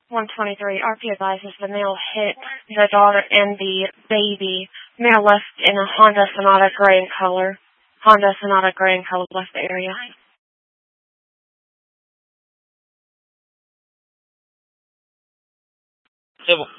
123. RP advises the male hit the daughter and the baby. Male left in a Honda Sonata gray in color. Honda Sonata gray in color left the area. C'est bon.